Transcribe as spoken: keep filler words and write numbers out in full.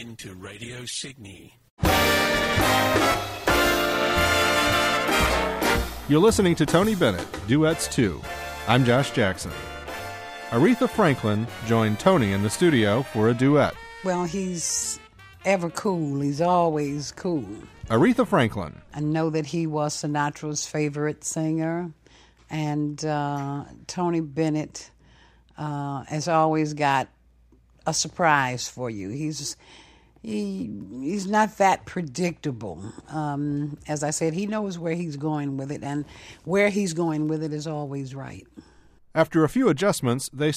listening to Radio Sydney. You're listening to Tony Bennett, Duets two. I'm Josh Jackson. Aretha Franklin joined Tony in the studio for a duet. Well, he's ever cool. He's always cool. Aretha Franklin. I know that he was Sinatra's favorite singer, and uh, Tony Bennett uh, has always got a surprise for you. He's he he's not that predictable. Um, as I said, he knows where he's going with it, and where he's going with it is always right. After a few adjustments, they